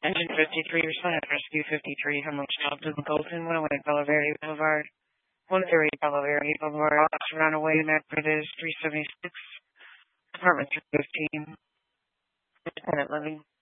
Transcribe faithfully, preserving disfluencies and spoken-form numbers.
Engine fifty-three, responded to Rescue fifty-three, how much job to the Colton, one oh eight Bella Verde Boulevard, one thirty Bella Verde Boulevard, lost runaway, Medford is three seventy-six, apartment three fifteen, Lieutenant Living.